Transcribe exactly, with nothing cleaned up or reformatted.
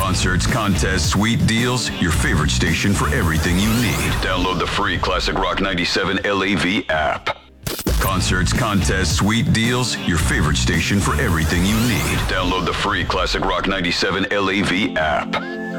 Concerts, contests, sweet deals, your favorite station for everything you need. Download the free Classic Rock ninety-seven L A V app. Concerts, contests, sweet deals, your favorite station for everything you need. Download the free Classic Rock ninety-seven L A V app.